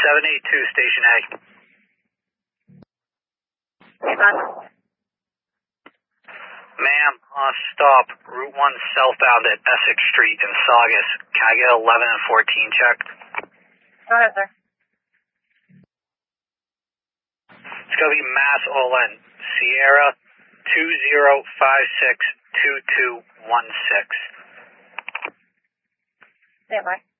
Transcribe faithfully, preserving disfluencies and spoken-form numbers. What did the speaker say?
seven eight two, Station A. Hey, man. Ma'am, uh, stop. Route one southbound at Essex Street in Saugus. Can I get eleven and fourteen checked? Go ahead, sir. It's going to be Mass Olin, Sierra two zero five six two two one six. Stand by.